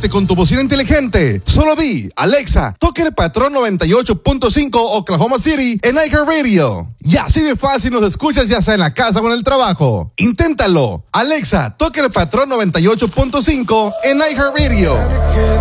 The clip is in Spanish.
comunicarte con tu bocina inteligente. Solo di, Alexa, toque el patrón 98.5 Oklahoma City en iHeartRadio. Y así de fácil nos escuchas ya sea en la casa o en el trabajo. Inténtalo. Alexa, toque el patrón 98.5 en iHeartRadio.